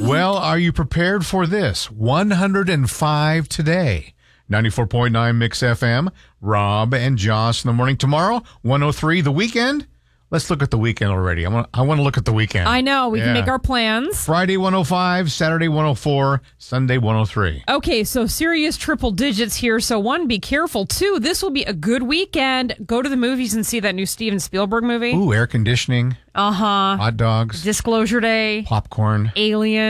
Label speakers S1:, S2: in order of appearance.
S1: Well, are you prepared for this? 105 today. 94.9 Mix FM. Rob and Joss in the morning. Tomorrow, 103. The weekend? Let's look at the weekend already. I want to look at the weekend.
S2: I know. We can make our plans.
S1: Friday, 105. Saturday, 104. Sunday, 103.
S2: Okay, so serious triple digits here. So 1, be careful. 2, this will be a good weekend. Go to the movies and see that new Steven Spielberg movie.
S1: Ooh, air conditioning.
S2: Uh-huh.
S1: Hot dogs.
S2: Disclosure Day.
S1: Popcorn.
S2: Alien.